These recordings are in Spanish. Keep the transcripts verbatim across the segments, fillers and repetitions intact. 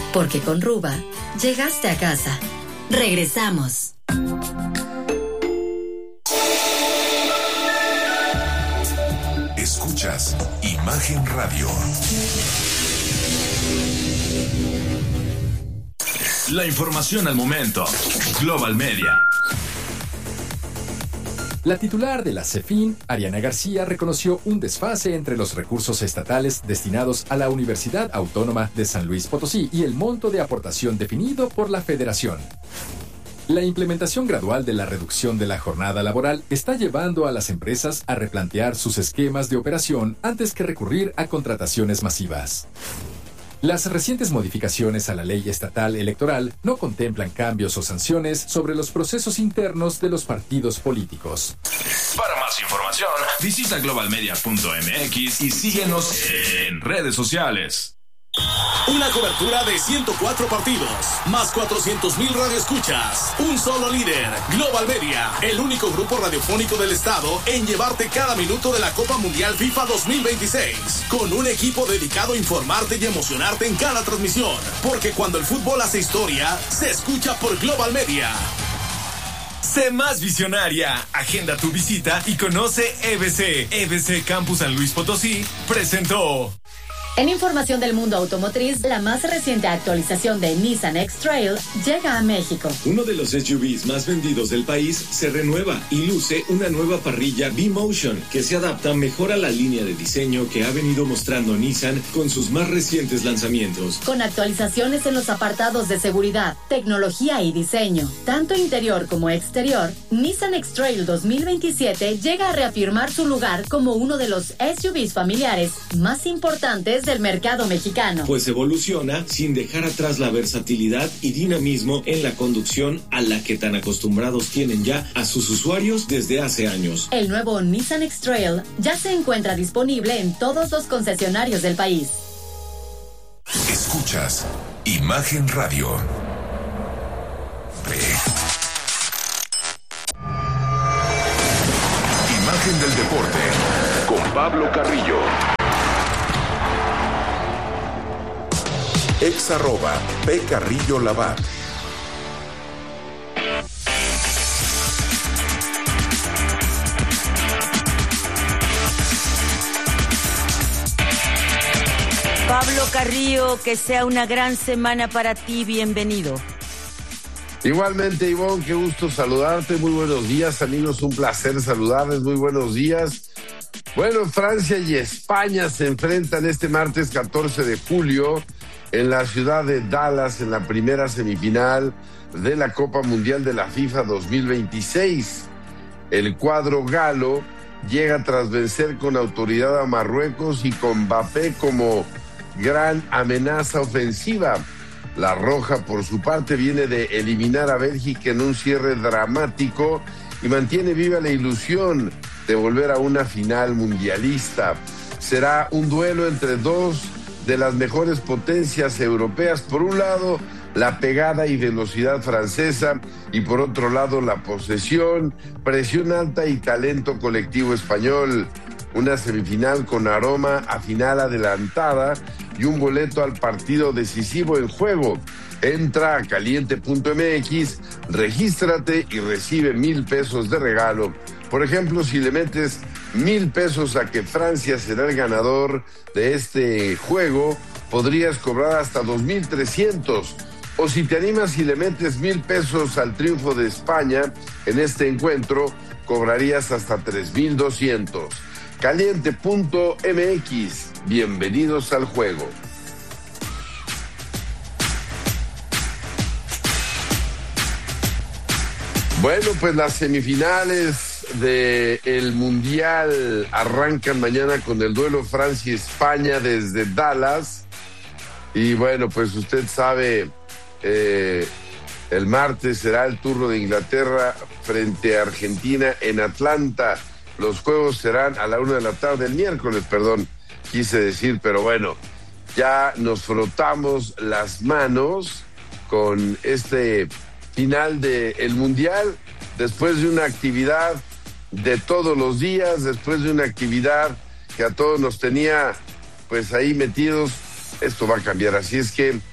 Porque con Ruba, llegaste a casa. Regresamos. Escuchas Imagen Radio. La información al momento. Global Media. La titular de la CEFIN, Ariana García, reconoció un desfase entre los recursos estatales destinados a la Universidad Autónoma de San Luis Potosí y el monto de aportación definido por la Federación. La implementación gradual de la reducción de la jornada laboral está llevando a las empresas a replantear sus esquemas de operación antes que recurrir a contrataciones masivas. Las recientes modificaciones a la ley estatal electoral no contemplan cambios o sanciones sobre los procesos internos de los partidos políticos. Para más información, visita global media punto m x y síguenos en redes sociales. Una cobertura de ciento cuatro partidos, más cuatrocientos mil radioescuchas, un solo líder, Global Media, el único grupo radiofónico del estado en llevarte cada minuto de la Copa Mundial FIFA dos mil veintiséis, con un equipo dedicado a informarte y emocionarte en cada transmisión, porque cuando el fútbol hace historia, se escucha por Global Media. Sé más visionaria. Agenda tu visita y conoce E B C. E B C Campus San Luis Potosí presentó. En información del mundo automotriz, la más reciente actualización de Nissan X-Trail llega a México. Uno de los S U Vs más vendidos del país se renueva y luce una nueva parrilla V-Motion que se adapta mejor a la línea de diseño que ha venido mostrando Nissan con sus más recientes lanzamientos. Con actualizaciones en los apartados de seguridad, tecnología y diseño, tanto interior como exterior, Nissan X-Trail dos mil veintisiete llega a reafirmar su lugar como uno de los S U Vs familiares más importantes del mercado mexicano. Pues evoluciona sin dejar atrás la versatilidad y dinamismo en la conducción a la que tan acostumbrados tienen ya a sus usuarios desde hace años. El nuevo Nissan X-Trail ya se encuentra disponible en todos los concesionarios del país. Escuchas Imagen Radio. Imagen del deporte con Pablo Carrillo. Ex arroba P Carrillo Labat. Pablo Carrillo, que sea una gran semana para ti, bienvenido. Igualmente, Ivonne, qué gusto saludarte, muy buenos días, amigos, un placer saludarles, muy buenos días. Bueno, Francia y España se enfrentan este martes catorce de julio en la ciudad de Dallas en la primera semifinal de la Copa Mundial de la FIFA dos mil veintiséis. El cuadro galo llega tras vencer con autoridad a Marruecos y con Mbappé como gran amenaza ofensiva. La roja, por su parte, viene de eliminar a Bélgica en un cierre dramático y mantiene viva la ilusión de volver a una final mundialista. Será un duelo entre dos de las mejores potencias europeas. Por un lado, la pegada y velocidad francesa y por otro lado, la posesión, presión alta y talento colectivo español. Una semifinal con aroma a final adelantada y un boleto al partido decisivo en juego. Entra a caliente punto m x, regístrate y recibe mil pesos de regalo. Por ejemplo, si le metes mil pesos a que Francia será el ganador de este juego, podrías cobrar hasta dos mil trescientos. O si te animas y le metes mil pesos al triunfo de España en este encuentro, cobrarías hasta tres mil doscientos. caliente punto m x, bienvenidos al juego. Bueno, pues las semifinales del Mundial arrancan mañana con el duelo Francia-España desde Dallas. Y bueno, pues usted sabe, eh, el martes será el turno de Inglaterra frente a Argentina en Atlanta. Los juegos serán a la una de la tarde, el miércoles, perdón, quise decir, pero bueno, ya nos frotamos las manos con este final del Mundial, después de una actividad de todos los días, después de una actividad que a todos nos tenía pues ahí metidos. Esto va a cambiar, así es que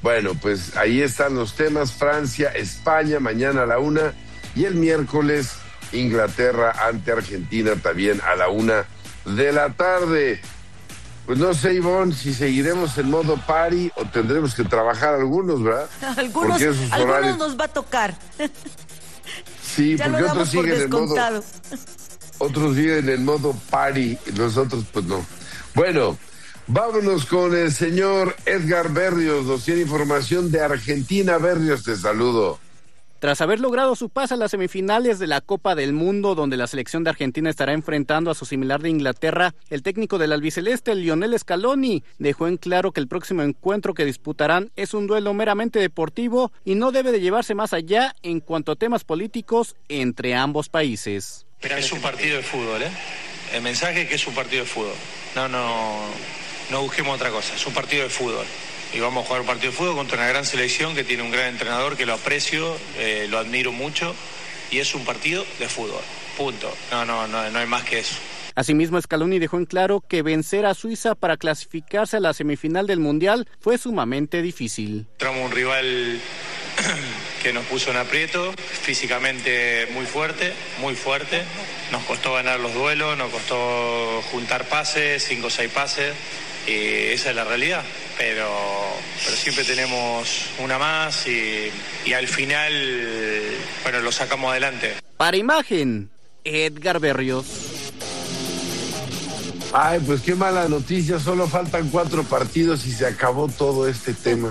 Bueno, pues ahí están los temas. Francia, España, mañana a la una. Y el miércoles, Inglaterra ante Argentina también a la una de la tarde. Pues no sé, Ivonne, si seguiremos en modo party o tendremos que trabajar algunos, ¿verdad? Algunos, algunos horarios... nos va a tocar. Sí, ya porque lo otros siguen en modo... Otros siguen en modo party, nosotros pues no. Bueno, vámonos con el señor Edgar Berrios, nos tiene información de Argentina. Berrios, te saludo. Tras haber logrado su pase a las semifinales de la Copa del Mundo, donde la selección de Argentina estará enfrentando a su similar de Inglaterra, el técnico del albiceleste, Lionel Scaloni, dejó en claro que el próximo encuentro que disputarán es un duelo meramente deportivo y no debe de llevarse más allá en cuanto a temas políticos entre ambos países. Es un partido de fútbol, ¿eh? El mensaje es que es un partido de fútbol. No, no, no busquemos otra cosa, es un partido de fútbol. Y vamos a jugar un partido de fútbol contra una gran selección que tiene un gran entrenador que lo aprecio, eh, lo admiro mucho, y es un partido de fútbol, punto. No, no, no, no hay más que eso. Asimismo, Scaloni dejó en claro que vencer a Suiza para clasificarse a la semifinal del Mundial fue sumamente difícil. Entramos un rival que nos puso en aprieto, físicamente muy fuerte, muy fuerte. Nos costó ganar los duelos, nos costó juntar pases, cinco o seis pases. Y esa es la realidad, pero, pero siempre tenemos una más y, y al final, bueno, lo sacamos adelante. Para Imagen, Edgar Berrios. Ay, pues qué mala noticia, solo faltan cuatro partidos y se acabó todo este tema.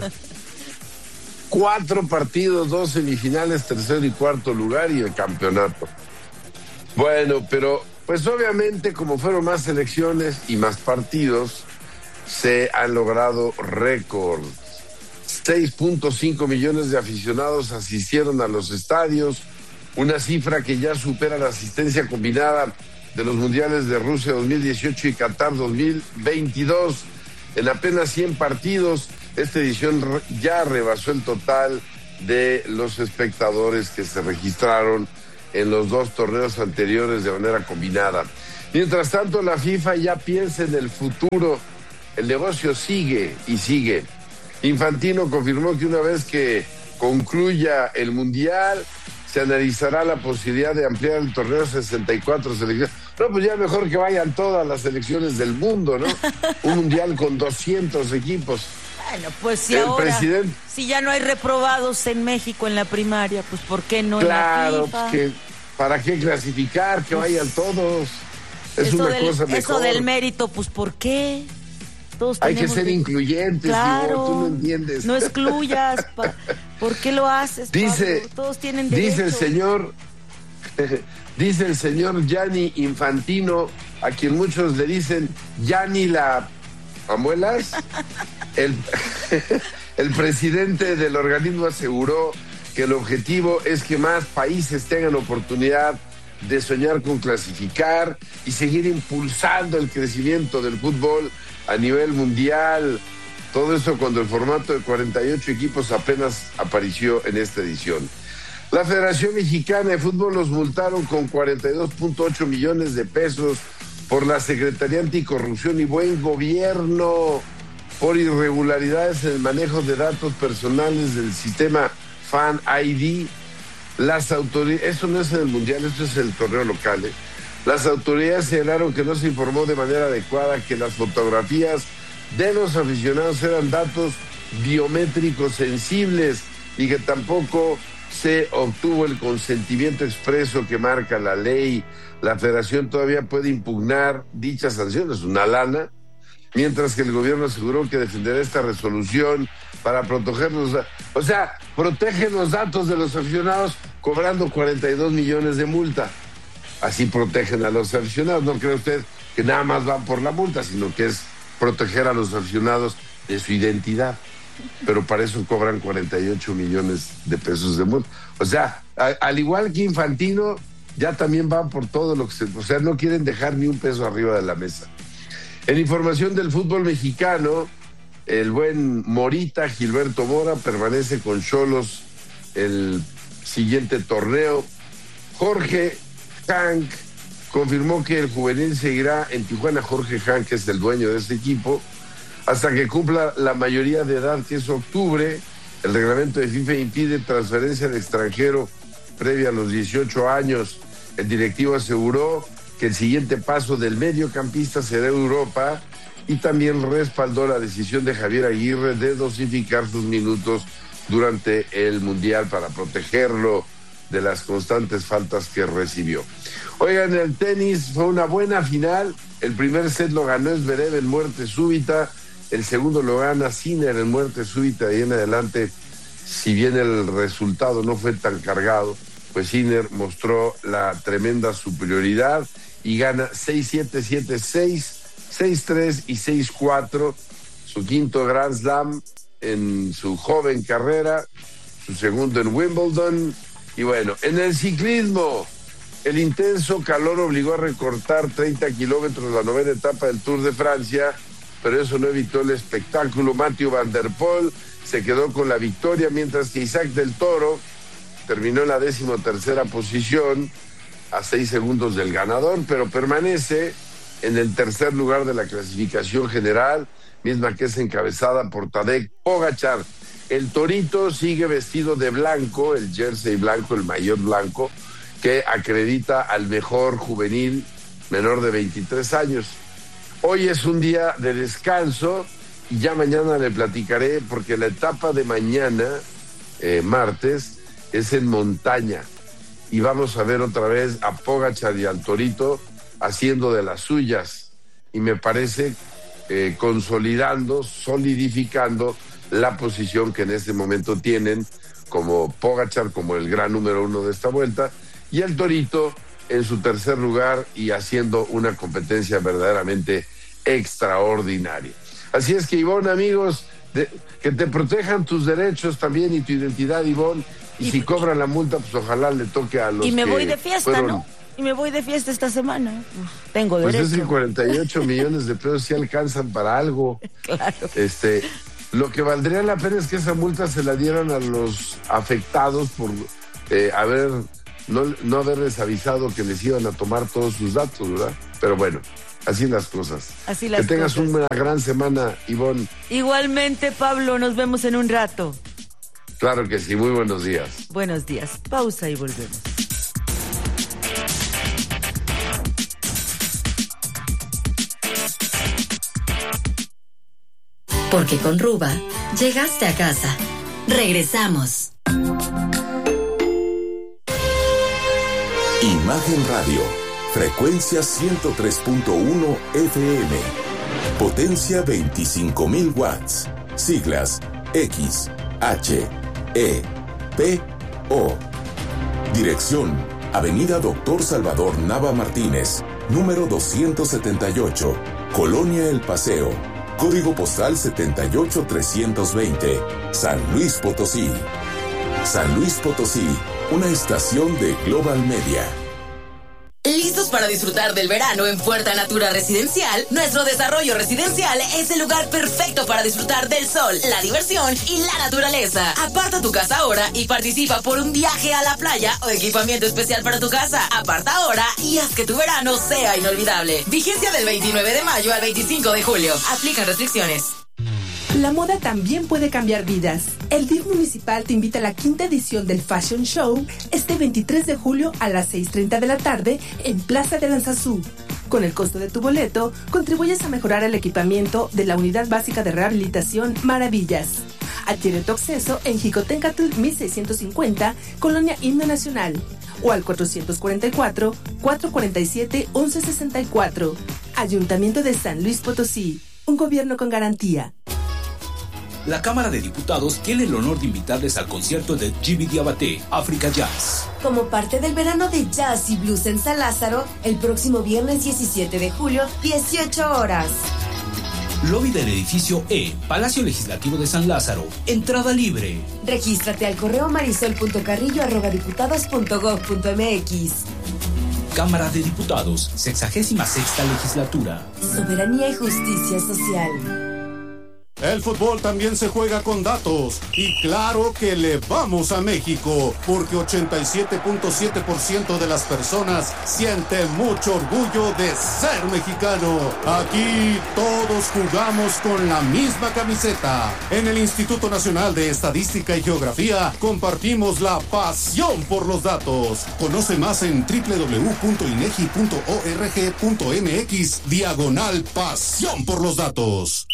Cuatro partidos, dos semifinales, tercero y cuarto lugar y el campeonato. Bueno, pero pues obviamente como fueron más selecciones y más partidos, se han logrado récords. seis punto cinco millones de aficionados asistieron a los estadios, una cifra que ya supera la asistencia combinada de los mundiales de Rusia dos mil dieciocho y Qatar dos mil veintidós. En apenas cien partidos, esta edición ya rebasó el total de los espectadores que se registraron en los dos torneos anteriores de manera combinada. Mientras tanto, la FIFA ya piensa en el futuro. El negocio sigue y sigue. Infantino confirmó que una vez que concluya el Mundial, se analizará la posibilidad de ampliar el torneo a sesenta y cuatro selecciones. No, pues ya mejor que vayan todas las selecciones del mundo, ¿no? Un Mundial con doscientos equipos. Bueno, pues si el ahora, presidente... si ya no hay reprobados en México en la primaria, pues ¿por qué no claro, en la FIFA? Pues que, ¿para qué clasificar? Que vayan todos. Es eso una del, cosa mejor. Eso del mérito, pues ¿por qué? Todos hay que ser de... incluyentes, claro, digo, tú no entiendes. No excluyas, pa... ¿por qué lo haces, dice, Pablo? Todos tienen derecho. Dice el señor, dice el señor Gianni Infantino, a quien muchos le dicen Gianni la abuelas, el, el presidente del organismo aseguró que el objetivo es que más países tengan oportunidad de soñar con clasificar y seguir impulsando el crecimiento del fútbol a nivel mundial. Todo esto cuando el formato de cuarenta y ocho equipos apenas apareció en esta edición. La Federación Mexicana de Fútbol los multaron con cuarenta y dos punto ocho millones de pesos por la Secretaría Anticorrupción y Buen Gobierno por irregularidades en el manejo de datos personales del sistema Fan I D. Las autoridades, eso no es en el Mundial, esto es el torneo local, ¿eh? Las autoridades señalaron que no se informó de manera adecuada que las fotografías de los aficionados eran datos biométricos sensibles y que tampoco se obtuvo el consentimiento expreso que marca la ley. La Federación todavía puede impugnar dichas sanciones, una lana, mientras que el gobierno aseguró que defenderá esta resolución para proteger los, o sea, protege los datos de los aficionados cobrando cuarenta y dos millones de multa. Así protegen a los aficionados. No cree usted que nada más van por la multa, sino que es proteger a los aficionados de su identidad. Pero para eso cobran cuarenta y ocho millones de pesos de multa. O sea, a, al igual que Infantino, ya también van por todo lo que se... O sea, no quieren dejar ni un peso arriba de la mesa. En información del fútbol mexicano, el buen Morita, Gilberto Mora, permanece con Xolos el siguiente torneo. Jorge Hank confirmó que el juvenil seguirá en Tijuana. Jorge Hank es el dueño de este equipo. hasta que cumpla la mayoría de edad, que es octubre. El reglamento de FIFA impide transferencia al extranjero previa a los dieciocho años. El directivo aseguró que el siguiente paso del mediocampista será Europa y también respaldó la decisión de Javier Aguirre de dosificar sus minutos durante el Mundial para protegerlo de las constantes faltas que recibió. Oigan, el tenis fue una buena final. El primer set lo ganó Zverev en muerte súbita. El segundo lo gana Sinner en muerte súbita. Y en adelante, si bien el resultado no fue tan cargado, pues Sinner mostró la tremenda superioridad y gana seis siete, siete seis, seis tres y seis cuatro. Su quinto Grand Slam en su joven carrera, su segundo en Wimbledon. Y bueno, en el ciclismo, el intenso calor obligó a recortar treinta kilómetros la novena etapa del Tour de Francia, pero eso no evitó el espectáculo. Mathieu Van Der Poel se quedó con la victoria, mientras que Isaac del Toro terminó en la decimotercera posición, a seis segundos del ganador, pero permanece en el tercer lugar de la clasificación general, misma que es encabezada por Tadej Pogačar. El Torito sigue vestido de blanco, el jersey blanco, el maillot blanco, que acredita al mejor juvenil menor de veintitrés años. Hoy es un día de descanso y ya mañana le platicaré, porque la etapa de mañana, eh, martes, es en montaña. Y vamos a ver otra vez a Pogačar y al Torito haciendo de las suyas. Y me parece eh, consolidando, solidificando la posición que en este momento tienen como Pogačar, como el gran número uno de esta vuelta, y el Torito en su tercer lugar y haciendo una competencia verdaderamente extraordinaria. Así es que, Ivonne, amigos, de, que te protejan tus derechos también y tu identidad, Ivonne, y, y si cobran la multa, pues ojalá le toque a los Y me que voy de fiesta, fueron... ¿no? Y me voy de fiesta esta semana. Tengo pues derecho. Pues es que cuarenta y ocho millones de pesos sí alcanzan para algo. Claro. Este, lo que valdría la pena es que esa multa se la dieran a los afectados por eh, haber no, no haberles avisado que les iban a tomar todos sus datos, ¿verdad? Pero bueno, así las cosas. Así las que tengas cosas. una gran semana, Ivonne. Igualmente, Pablo, nos vemos en un rato. Claro que sí, muy buenos días. Buenos días. Pausa y volvemos. Porque con Ruba llegaste a casa. Regresamos. Imagen Radio, frecuencia ciento tres punto uno F M, potencia veinticinco mil watts, siglas X, H, E, P, O. Dirección, Avenida Doctor Salvador Nava Martínez, número doscientos setenta y ocho, Colonia El Paseo, código postal setenta y ocho trescientos veinte, San Luis Potosí. San Luis Potosí, una estación de Global Media. ¿Listos para disfrutar del verano en Puerta Natura Residencial? Nuestro desarrollo residencial es el lugar perfecto para disfrutar del sol, la diversión y la naturaleza. Aparta tu casa ahora y participa por un viaje a la playa o equipamiento especial para tu casa. Aparta ahora y haz que tu verano sea inolvidable. Vigencia del veintinueve de mayo al veinticinco de julio. Aplican restricciones. La moda también puede cambiar vidas. El D I F municipal te invita a la quinta edición del Fashion Show este veintitrés de julio a las seis treinta de la tarde en Plaza de Aranzazú. Con el costo de tu boleto, contribuyes a mejorar el equipamiento de la Unidad Básica de Rehabilitación Maravillas. Adquiere tu acceso en Jicotencatl mil seiscientos cincuenta, Colonia Himno Nacional, o al cuatrocientos cuarenta y cuatro, cuatrocientos cuarenta y siete, once sesenta y cuatro. Ayuntamiento de San Luis Potosí. Un gobierno con garantía. La Cámara de Diputados tiene el honor de invitarles al concierto de Jimmy Diabaté, África Jazz. Como parte del verano de jazz y blues en San Lázaro, el próximo viernes diecisiete de julio, dieciocho horas. Lobby del edificio E, Palacio Legislativo de San Lázaro. Entrada libre. Regístrate al correo marisol punto carrillo arroba diputados punto gob punto mx. Cámara de Diputados, sexagésima sexta legislatura. Soberanía y justicia social. El fútbol también se juega con datos y claro que le vamos a México porque ochenta y siete punto siete por ciento de las personas siente mucho orgullo de ser mexicano. Aquí todos jugamos con la misma camiseta. En el Instituto Nacional de Estadística y Geografía compartimos la pasión por los datos. Conoce más en doble u doble u doble u punto inegi punto org punto mx diagonal pasión por los datos.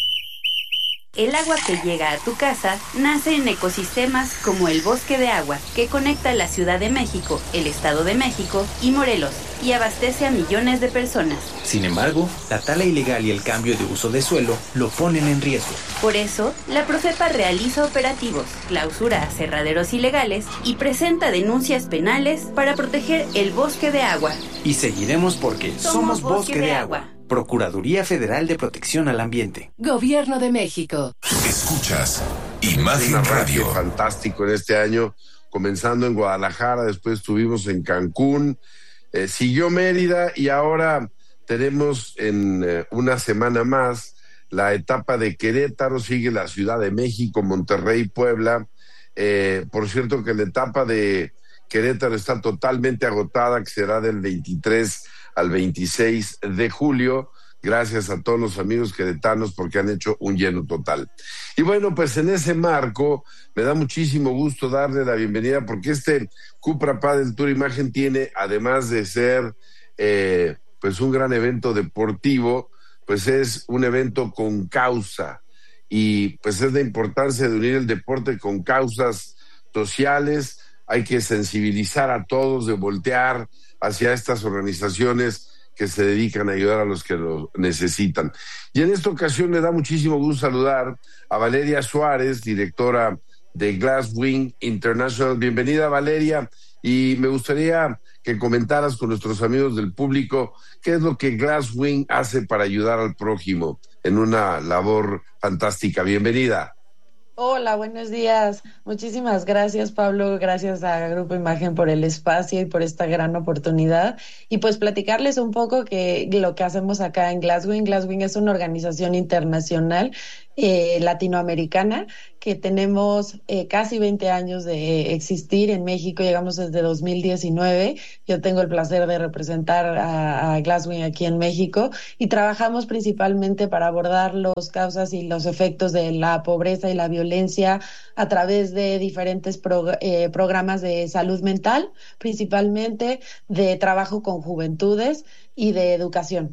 El agua que llega a tu casa nace en ecosistemas como el Bosque de Agua, que conecta la Ciudad de México, el Estado de México y Morelos, y abastece a millones de personas. Sin embargo, la tala ilegal y el cambio de uso de suelo lo ponen en riesgo. Por eso, la Profepa realiza operativos, clausura aserraderos ilegales y presenta denuncias penales para proteger el Bosque de Agua. Y seguiremos porque Somos, somos Bosque, Bosque de, de Agua. Agua. Procuraduría Federal de Protección al Ambiente. Gobierno de México. Escuchas Imagen Radio. Fantástico en este año, comenzando en Guadalajara, después estuvimos en Cancún, eh, siguió Mérida y ahora tenemos en eh, una semana más la etapa de Querétaro, sigue la Ciudad de México, Monterrey, Puebla. Eh, por cierto que la etapa de Querétaro está totalmente agotada, que será del veintitrés al veintiséis de julio, gracias a todos los amigos queretanos porque han hecho un lleno total. Y bueno, pues en ese marco me da muchísimo gusto darle la bienvenida porque este Cupra Padel Tour Imagen tiene, además de ser eh, pues un gran evento deportivo, pues es un evento con causa y pues es la importancia de unir el deporte con causas sociales. Hay que sensibilizar a todos, de voltear hacia estas organizaciones que se dedican a ayudar a los que lo necesitan. Y en esta ocasión me da muchísimo gusto saludar a Valeria Suárez, directora de Glasswing International. Bienvenida, Valeria, y me gustaría que comentaras con nuestros amigos del público qué es lo que Glasswing hace para ayudar al prójimo en una labor fantástica. Bienvenida. Hola, buenos días. Muchísimas gracias, Pablo. Gracias a Grupo Imagen por el espacio y por esta gran oportunidad. Y pues platicarles un poco que lo que hacemos acá en Glasswing. Glasswing es una organización internacional eh, latinoamericana que tenemos eh, casi veinte años de existir en México. Llegamos desde dos mil diecinueve. Yo tengo el placer de representar a, a Glasswing aquí en México y trabajamos principalmente para abordar las causas y los efectos de la pobreza y la violencia a través de diferentes pro, eh, programas de salud mental, principalmente de trabajo con juventudes y de educación.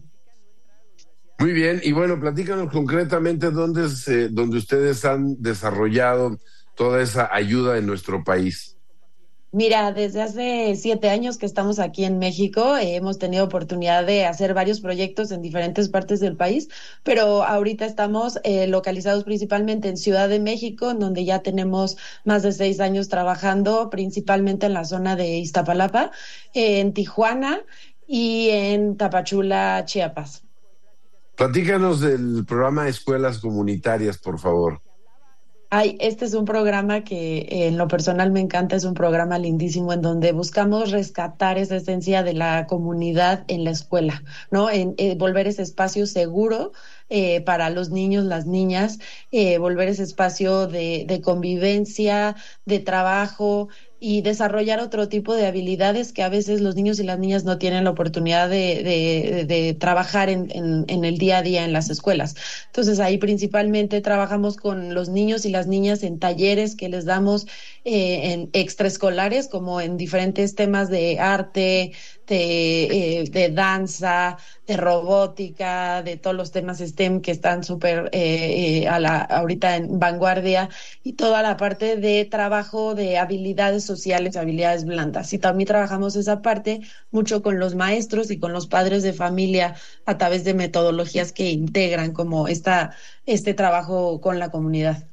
Muy bien, y bueno, platícanos concretamente dónde, se, dónde ustedes han desarrollado toda esa ayuda en nuestro país. Mira, desde hace siete años que estamos aquí en México, eh, hemos tenido oportunidad de hacer varios proyectos en diferentes partes del país, pero ahorita estamos eh, localizados principalmente en Ciudad de México, en donde ya tenemos más de seis años trabajando, principalmente en la zona de Iztapalapa, eh, en Tijuana y en Tapachula, Chiapas. Platícanos del programa Escuelas Comunitarias, por favor. Ay, este es un programa que eh, en lo personal me encanta, es un programa lindísimo en donde buscamos rescatar esa esencia de la comunidad en la escuela, ¿no? En eh, volver ese espacio seguro eh, para los niños, las niñas, eh, volver ese espacio de, de convivencia, de trabajo y desarrollar otro tipo de habilidades que a veces los niños y las niñas no tienen la oportunidad de, de, de trabajar en, en, en el día a día en las escuelas. Entonces ahí principalmente trabajamos con los niños y las niñas en talleres que les damos eh, en extraescolares, como en diferentes temas de arte, de, eh, de danza, de robótica, de todos los temas STEM que están súper eh, eh, a la, ahorita en vanguardia, y toda la parte de trabajo de habilidades sociales, habilidades blandas. Y también trabajamos esa parte mucho con los maestros y con los padres de familia a través de metodologías que integran como esta, este trabajo con la comunidad.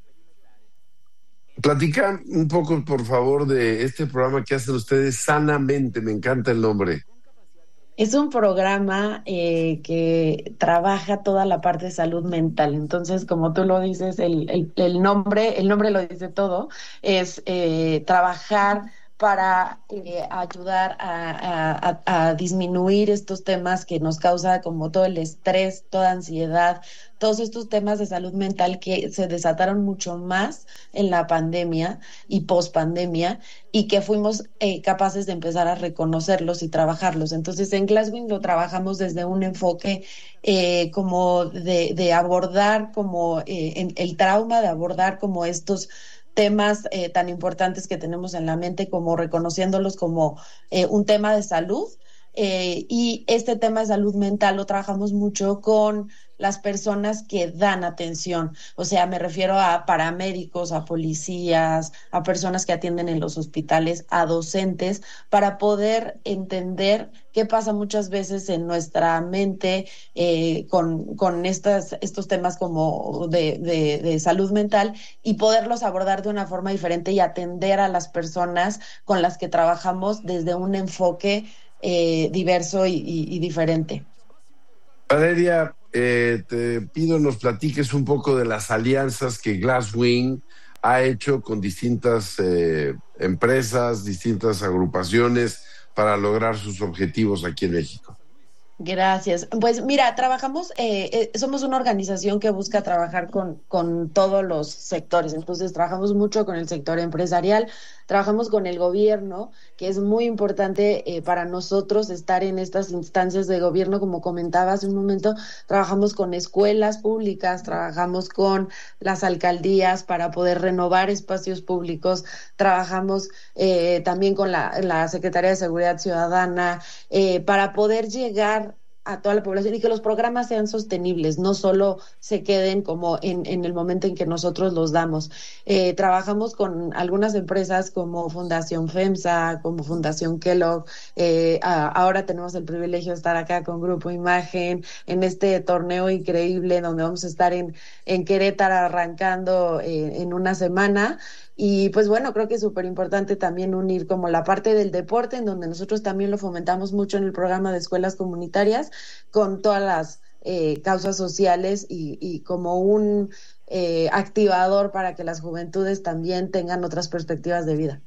Platica un poco, por favor, de este programa que hacen ustedes, Sanamente. Me encanta el nombre. Es un programa eh, que trabaja toda la parte de salud mental. Entonces, como tú lo dices, el, el, el nombre, el nombre lo dice todo, es eh, trabajar para eh, ayudar a, a, a disminuir estos temas que nos causa como todo el estrés, toda ansiedad, todos estos temas de salud mental que se desataron mucho más en la pandemia y post-pandemia, y que fuimos eh, capaces de empezar a reconocerlos y trabajarlos. Entonces, en Glasswing lo trabajamos desde un enfoque eh, como de, de abordar como eh, en, el trauma, de abordar como estos temas eh, tan importantes que tenemos en la mente, como reconociéndolos como eh, un tema de salud. Eh, y este tema de salud mental lo trabajamos mucho con las personas que dan atención, o sea, me refiero a paramédicos, a policías, a personas que atienden en los hospitales, a docentes, para poder entender qué pasa muchas veces en nuestra mente eh, con, con estas, estos temas como de, de, de salud mental, y poderlos abordar de una forma diferente y atender a las personas con las que trabajamos desde un enfoque eh, diverso y, y, y diferente. Valeria, eh, te pido nos platiques un poco de las alianzas que Glasswing ha hecho con distintas eh, empresas, distintas agrupaciones para lograr sus objetivos aquí en México. Gracias. Pues mira, trabajamos, eh, eh, somos una organización que busca trabajar con, con todos los sectores. Entonces trabajamos mucho con el sector empresarial, trabajamos con el gobierno, que es muy importante eh, para nosotros estar en estas instancias de gobierno, como comentaba hace un momento. Trabajamos con escuelas públicas, trabajamos con las alcaldías para poder renovar espacios públicos, trabajamos eh, también con la, la Secretaría de Seguridad Ciudadana eh, para poder llegar a toda la población y que los programas sean sostenibles, no solo se queden como en, en el momento en que nosotros los damos. Eh, trabajamos con algunas empresas como Fundación FEMSA, como Fundación Kellogg. Eh, a, ahora tenemos el privilegio de estar acá con Grupo Imagen en este torneo increíble donde vamos a estar en, en Querétaro arrancando eh, en una semana. Y pues bueno, creo que es súper importante también unir como la parte del deporte, en donde nosotros también lo fomentamos mucho en el programa de escuelas comunitarias, con todas las eh, causas sociales y, y como un eh, activador para que las juventudes también tengan otras perspectivas de vida.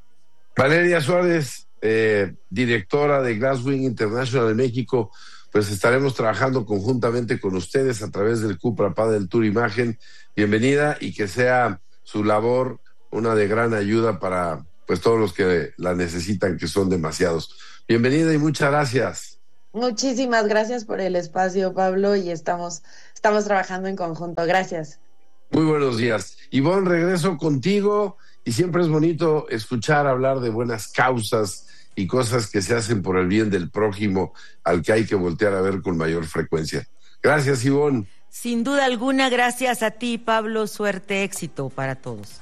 Valeria Suárez, eh, directora de Glasswing International de México, pues estaremos trabajando conjuntamente con ustedes a través del Cupra Padel Tour Imagen. Bienvenida, y que sea su labor una de gran ayuda para pues todos los que la necesitan, que son demasiados. Bienvenida y muchas gracias. Muchísimas gracias por el espacio, Pablo, y estamos, estamos trabajando en conjunto. Gracias. Muy buenos días. Ivonne, regreso contigo, y siempre es bonito escuchar hablar de buenas causas y cosas que se hacen por el bien del prójimo, al que hay que voltear a ver con mayor frecuencia. Gracias, Ivonne. Sin duda alguna, gracias a ti, Pablo. Suerte, éxito para todos.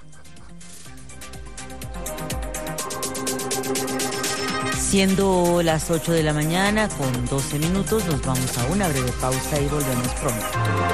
Siendo las ocho de la mañana con doce minutos, nos vamos a una breve pausa y volvemos pronto.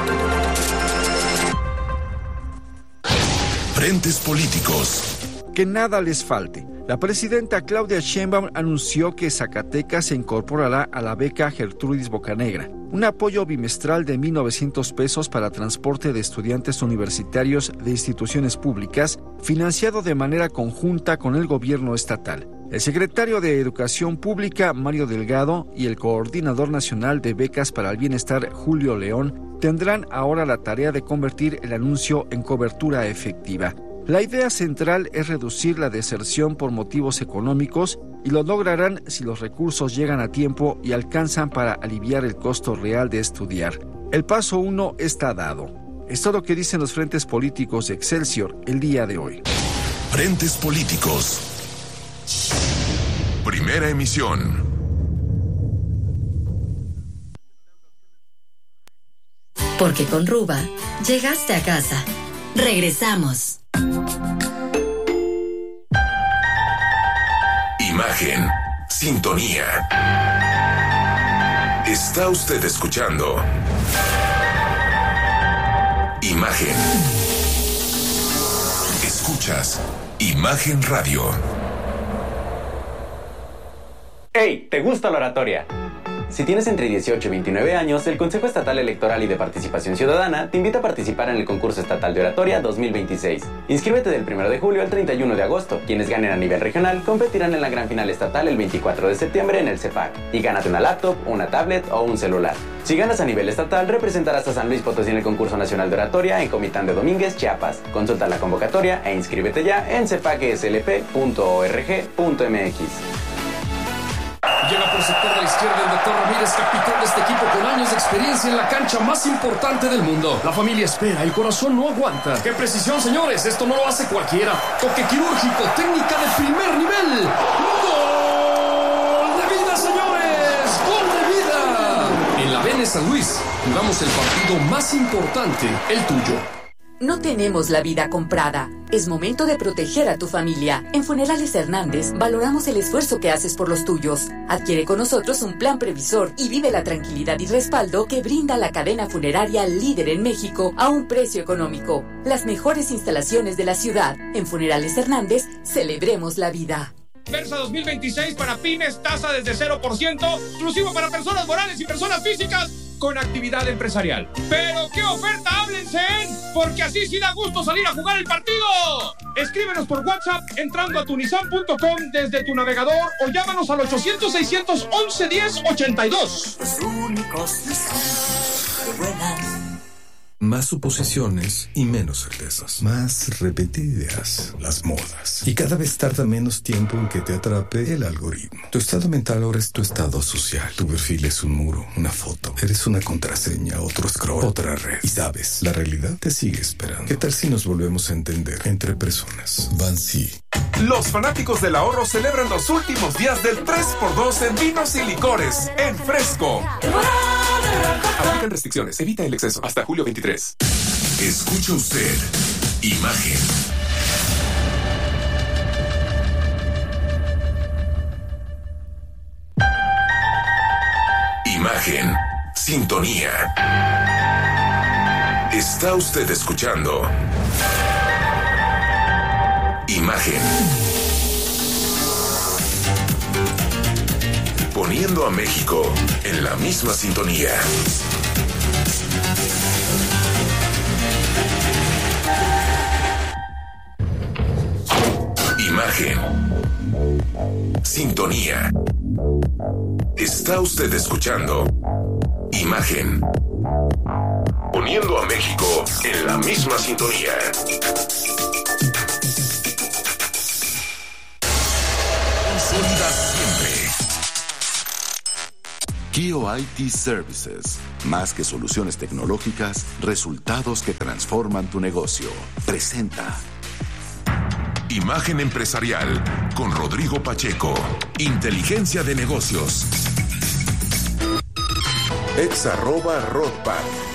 Frentes políticos. Que nada les falte. La presidenta Claudia Sheinbaum anunció que Zacatecas se incorporará a la beca Gertrudis Bocanegra, un apoyo bimestral de mil novecientos pesos para transporte de estudiantes universitarios de instituciones públicas, financiado de manera conjunta con el gobierno estatal. El secretario de Educación Pública, Mario Delgado, y el coordinador nacional de becas para el bienestar, Julio León, tendrán ahora la tarea de convertir el anuncio en cobertura efectiva. La idea central es reducir la deserción por motivos económicos, y lo lograrán si los recursos llegan a tiempo y alcanzan para aliviar el costo real de estudiar. El paso uno está dado. Es todo lo que dicen los frentes políticos de Excelsior el día de hoy. Frentes políticos. Primera emisión. Porque con Ruba llegaste a casa. Regresamos. Imagen, sintonía. Está usted escuchando Imagen. Escuchas Imagen Radio. ¡Hey! ¿Te gusta la oratoria? Si tienes entre dieciocho y veintinueve años, el Consejo Estatal Electoral y de Participación Ciudadana te invita a participar en el concurso estatal de oratoria dos mil veintiséis. Inscríbete del primero de julio al treinta y uno de agosto. Quienes ganen a nivel regional competirán en la gran final estatal el veinticuatro de septiembre en el CEPAC. Y gánate una laptop, una tablet o un celular. Si ganas a nivel estatal, representarás a San Luis Potosí en el concurso nacional de oratoria en Comitán de Domínguez, Chiapas. Consulta la convocatoria e inscríbete ya en cepac s l p punto org punto m x. Llega por sector de la izquierda el doctor Ramírez, capitán de este equipo con años de experiencia en la cancha más importante del mundo. La familia espera, el corazón no aguanta. ¡Qué precisión, señores! Esto no lo hace cualquiera. Toque quirúrgico, técnica de primer nivel. ¡Gol de vida, señores! ¡Gol de vida! En la B N San Luis, jugamos el partido más importante, el tuyo. No tenemos la vida comprada. Es momento de proteger a tu familia. En Funerales Hernández valoramos el esfuerzo que haces por los tuyos. Adquiere con nosotros un plan previsor y vive la tranquilidad y respaldo que brinda la cadena funeraria líder en México a un precio económico. Las mejores instalaciones de la ciudad. En Funerales Hernández, celebremos la vida. Versa dos mil veintiséis para pymes, tasa desde cero por ciento, exclusivo para personas morales y personas físicas con actividad empresarial. ¡Pero qué oferta! ¡Háblense! Porque así sí da gusto salir a jugar el partido. Escríbenos por WhatsApp entrando a tunisan punto com desde tu navegador o llámanos al ochocientos, seiscientos once, diez, ochenta y dos. Los únicos Nissan que vuelan. Más suposiciones y menos certezas. Más repetidas las modas. Y cada vez tarda menos tiempo en que te atrape el algoritmo. Tu estado mental ahora es tu estado social. Tu perfil es un muro, una foto. Eres una contraseña, otro scroll, otra red. Y sabes, la realidad te sigue esperando. ¿Qué tal si nos volvemos a entender entre personas? Bansi. Los fanáticos del ahorro celebran los últimos días del tres por dos en vinos y licores en Fresco. Aplican restricciones. Evita el exceso. Hasta julio veintitrés. Escucha usted Imagen. Imagen. Sintonía. Está usted escuchando Imagen. Poniendo a México en la misma sintonía. Imagen. Sintonía. Está usted escuchando Imagen. Poniendo a México en la misma sintonía. Sólida siempre. Kio I T Services. Más que soluciones tecnológicas, resultados que transforman tu negocio. Presenta Imagen Empresarial con Rodrigo Pacheco. Inteligencia de negocios. Ex arroba Rodpack.